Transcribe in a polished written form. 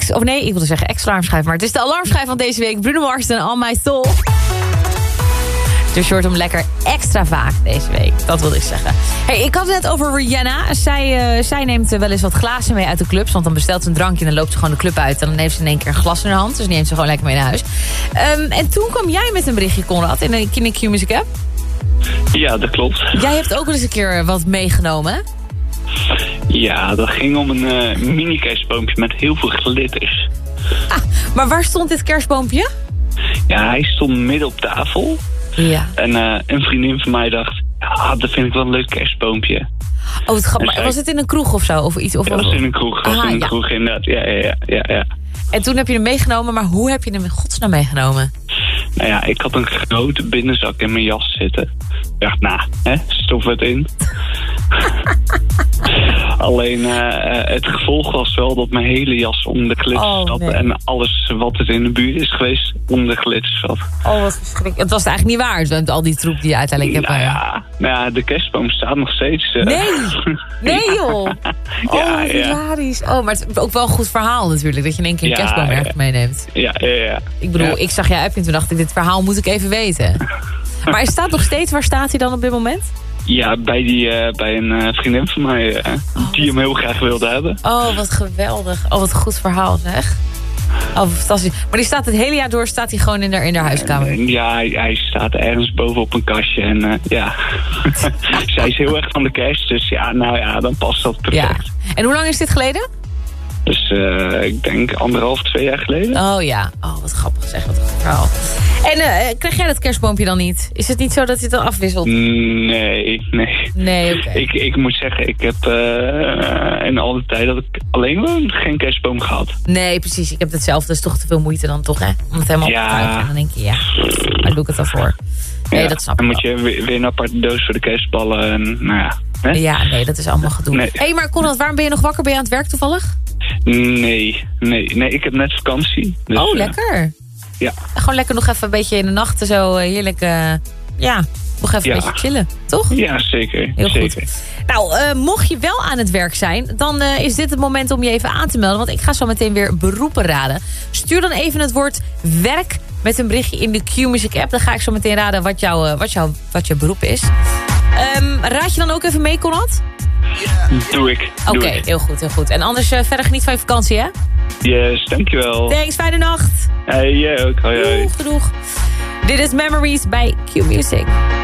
ik wilde zeggen ex-alarmschijf, maar het is de alarmschijf van deze week. Bruno Mars en All My Soul. Dus je hoort hem lekker extra vaak deze week. Dat wilde ik zeggen. Hey, ik had het net over Rihanna. Zij neemt wel eens wat glazen mee uit de clubs. Want dan bestelt ze een drankje en dan loopt ze gewoon de club uit. En dan heeft ze in één keer een glas in haar hand. Dus die neemt ze gewoon lekker mee naar huis. En toen kwam jij met een berichtje, Conrad, in de Q-Music app. Ja, dat klopt. Jij hebt ook wel eens een keer wat meegenomen, hè? Ja, dat ging om een mini-kerstboompje met heel veel glitters. Maar waar stond dit kerstboompje? Ja, hij stond midden op tafel. Ja. En een vriendin van mij dacht, ja, dat vind ik wel een leuk kerstboompje. Oh, het maar was het in een kroeg of zo? Of iets? Of, ja, dat was in een kroeg. Kroeg, inderdaad. Ja. En toen heb je hem meegenomen, maar hoe heb je hem in godsnaam meegenomen? Nou ja, ik had een grote binnenzak in mijn jas zitten. Ik dacht, stof het in. Alleen het gevolg was wel dat mijn hele jas onder de glitters zat. Nee. En alles wat er in de buurt is geweest onder de glitters zat. Oh, wat verschrikkelijk. Het was eigenlijk niet waar, al die troep die je uiteindelijk hebt. Ja, de kerstboom staat nog steeds. Nee joh. Hilarisch. Oh, maar het is ook wel een goed verhaal natuurlijk, dat je in één keer een kerstboom ergens meeneemt. Ja. Ik bedoel, ik zag jij appje en toen dacht ik, dit verhaal moet ik even weten. Maar hij staat nog steeds, waar staat hij dan op dit moment? Ja, bij een vriendin van mij die hem heel graag wilde hebben. Oh, wat geweldig. Oh, wat een goed verhaal zeg. Oh, fantastisch. Maar die staat het hele jaar door, staat hij gewoon in haar huiskamer? Ja, hij staat ergens bovenop een kastje. En zij is heel erg van de kerst. Dus dan past dat perfect. Ja. En hoe lang is dit geleden? Dus ik denk 1,5, 2 jaar geleden. Oh ja, wat grappig zeg, wat een goed verhaal. En krijg jij dat kerstboompje dan niet? Is het niet zo dat je het dan afwisselt? Nee, oké. Ik moet zeggen, ik heb in al de tijd dat ik alleen woon geen kerstboom gehad. Nee, precies. Ik heb hetzelfde. Dat is toch te veel moeite dan toch, hè? Om het helemaal op te krijgen. En dan denk je, waar doe ik het dan voor? Nee, dat snap ik. Dan moet je weer een aparte doos voor de kerstballen. En, Ja, nee, dat is allemaal gedoe. Nee. Hey, maar Conrad, waarom ben je nog wakker? Ben je aan het werk toevallig? Nee, ik heb net vakantie. Dus, lekker. Ja. Gewoon lekker nog even een beetje in de nachten zo heerlijk, nog even een beetje chillen, toch? Ja, zeker. Heel zeker. goed. Nou, mocht je wel aan het werk zijn, dan is dit het moment om je even aan te melden. Want ik ga zo meteen weer beroepen raden. Stuur dan even het woord werk met een berichtje in de Q-Music app. Dan ga ik zo meteen raden wat jouw beroep is. Raad je dan ook even mee, Conrad? Doe ik. Oké, heel goed. En anders verder geniet van je vakantie, hè? Yes, dankjewel. Thanks, fijne nacht. Hey, jij ook. Hoi. Doeg. Dit is Memories bij Q-Music.